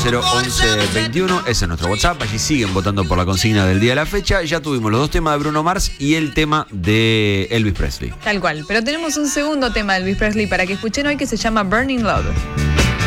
111121. Ese es nuestro WhatsApp. Allí siguen votando por la consigna del día de la fecha. Ya tuvimos los dos temas de Bruno Mars y el tema de Elvis Presley. Tal cual. Pero tenemos un segundo tema de Elvis Presley para que escuchen hoy que se llama Burning Love.